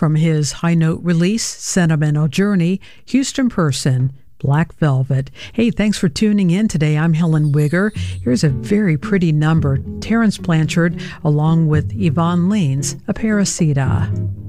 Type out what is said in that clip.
From his high note release, Sentimental Journey, Houston Person, Black Velvet. Hey, thanks for tuning in today. I'm Helen Wigger. Here's a very pretty number, Terrence Blanchard, along with Yvonne Leans, Aparecida.